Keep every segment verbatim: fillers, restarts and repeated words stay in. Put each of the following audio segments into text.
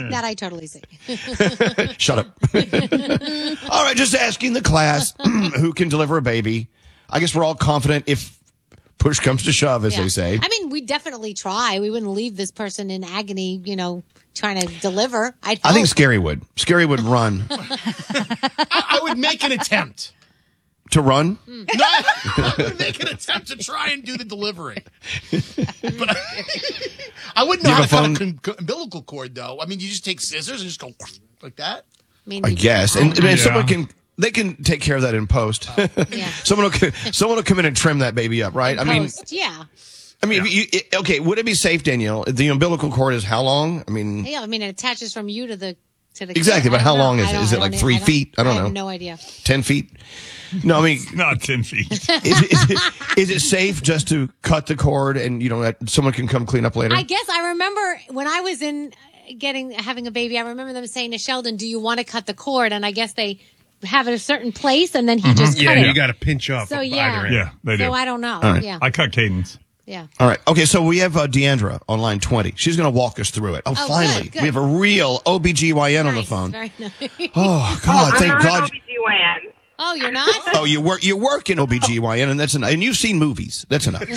That I totally see. Shut up. All right, just asking the class who can deliver a baby. I guess we're all confident if push comes to shove, as Yeah. they say. I mean, we definitely try. We wouldn't leave this person in agony, you know, trying to deliver. I'd I think hope. Scary would. Scary would run. I, I would make an attempt. To run? No, I would make an attempt to try and do the delivery. But I, I wouldn't know You how have to a cut a phone? con- umbilical cord, though. I mean, you just take scissors and just go like that. I, mean, I we- guess. And, Yeah. and someone can, they can take care of that in post. Yeah. someone, will, someone will come in and trim that baby up, right? I mean, Post, yeah. I mean, you, it, okay, would it be safe, Danielle? The umbilical cord is how long? I mean, Yeah, I mean, it attaches from you to the to the Exactly, kid. but I how don't know. long is I it? don't- Is it I like don't- three I don't- feet? I don't I have know. no idea. ten feet? No, I mean, Not ten feet. is, it- is, it, is it safe just to cut the cord and, you know, that someone can come clean up later? I guess I remember when I was in uh, getting having a baby. I remember them saying to Sheldon, "Do you want to cut the cord?" And I guess they have it a certain place, and then he just Yeah, cut you it. got to pinch off. So either yeah, end. Yeah, they do. So I don't know. right. Yeah, I cut cadence. yeah. All right. Okay, so we have uh, Deandra on line twenty. She's going to walk us through it. Oh, Oh, finally. good, good. We have a real O B G Y N on the Nice, phone. very nice. Oh, God, I'm thank not God. an O B G Y N. Oh, you're not? Oh, you work you work in O B G Y N, and that's enough. And you've seen movies. That's enough.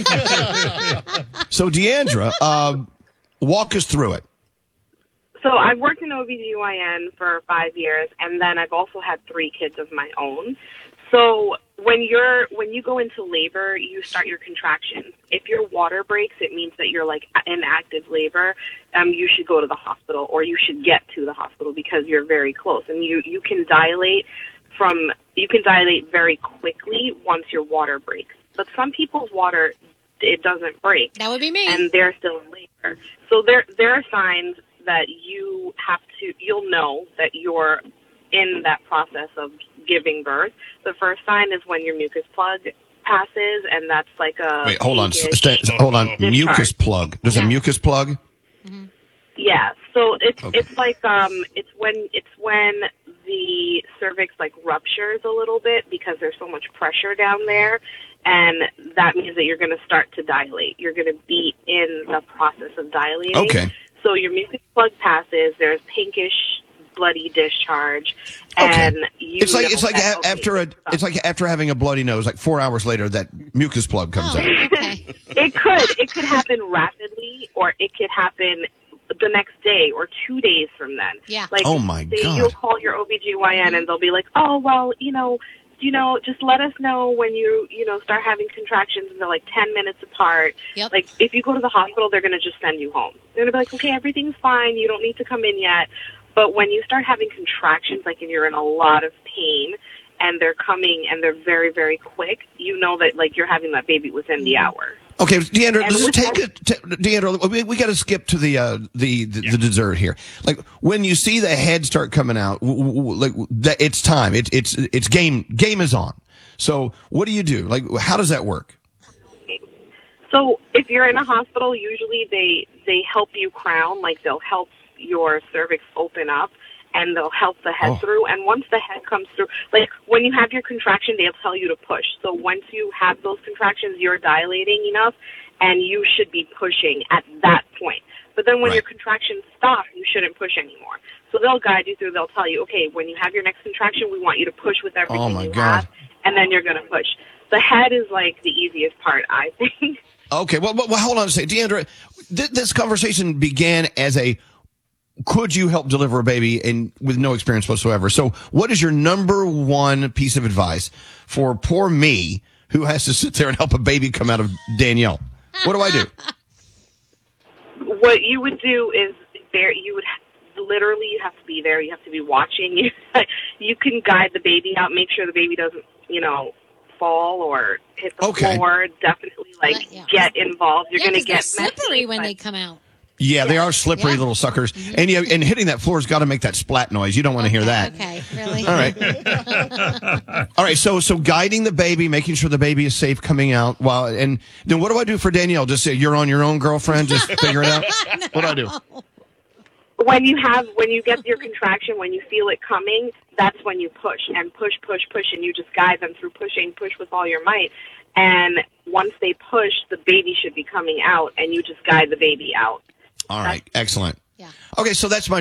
So, Deandra, uh, walk us through it. So I've worked in O B G Y N for five years, and then I've also had three kids of my own. So when you're when you go into labor, you start your contractions. If your water breaks, it means that you're like in active labor. Um, you should go to the hospital, or you should get to the hospital because you're very close, and you you can dilate from you can dilate very quickly once your water breaks. But some people's water it doesn't break, That would be me. and they're still in labor. So there there are signs that you have to you'll know that you're in that process of giving birth. The first sign is when your mucus plug passes, and that's like a Wait, hold on. pinkish- Stay, hold on. Discharge. Mucus plug. There's a Yeah. mucus plug? Yeah, so it's Okay. it's like um it's when it's when the cervix like ruptures a little bit because there's so much pressure down there, and that means that you're going to start to dilate. You're going to be in the process of dilating. Okay. So your mucus plug passes. There's pinkish, bloody discharge, Okay. and you It's like know it's like that, a, okay, after a this is up. it's like after having a bloody nose. Like four hours later, that mucus plug comes oh, out. okay. It could. It could happen rapidly, or it could happen the next day or two days from then. Yeah. Like, Oh, my say God. You'll call your O B G Y N and they'll be like, oh, well, you know, you know, just let us know when you, you know, start having contractions and they're like ten minutes apart. Yep. Like, if you go to the hospital, they're going to just send you home. They're going to be like, okay, everything's fine. You don't need to come in yet. But when you start having contractions, like, and you're in a lot of pain, and they're coming and they're very, very quick, you know that, like, you're having that baby within the hour. Okay, Deandra, And let's with take that- it. T- Deandra, we, we got to skip to the uh, the the, the dessert here. Like when you see the head start coming out, w- w- like that, it's time. It's it's it's game game is on. So what do you do? Like how does that work? So if you're in a hospital, usually they they help you crown, like they'll help your cervix open up, and they'll help the head Oh. through. And once the head comes through, like when you have your contraction, they'll tell you to push. So once you have those contractions, you're dilating enough, and you should be pushing at that point. But then when Right. your contractions stop, you shouldn't push anymore. So they'll guide you through. They'll tell you, okay, when you have your next contraction, we want you to push with everything Oh, my you God. have, and then you're going to push. The head is like the easiest part, I think. Okay, well, well well, hold on a second, Deandra. Th- this conversation began as a could you help deliver a baby and with no experience whatsoever. So what is your number one piece of advice for poor me who has to sit there and help a baby come out of Danielle? What do I do? What you would do is there. You would literally you have to be there. You have to be watching. You you can guide the baby out. Make sure the baby doesn't you know fall or hit the Okay. floor. Definitely like Let- yeah. get involved. You're Yeah, gonna 'cause they're get slippery messy, when but- they come out. Yeah, they are slippery Yeah. little suckers. And you and hitting that floor's got to make that splat noise. You don't want to hear that. Okay, really? All right. All right. So, so guiding the baby, making sure the baby is safe coming out. While and then what do I do for Danielle? Just say you're on your own, girlfriend. Just figure it out. What do I do? When you have when you get your contraction, when you feel it coming, that's when you push and push, push, push, and you just guide them through pushing, push with all your might. And once they push, the baby should be coming out, and you just guide the baby out. All right. Excellent. Yeah. Okay. So that's my